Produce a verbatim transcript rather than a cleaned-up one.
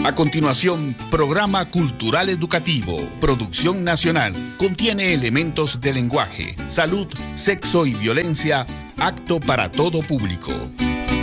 A continuación, programa cultural educativo, producción nacional, contiene elementos de lenguaje, salud, sexo y violencia, apto para todo público.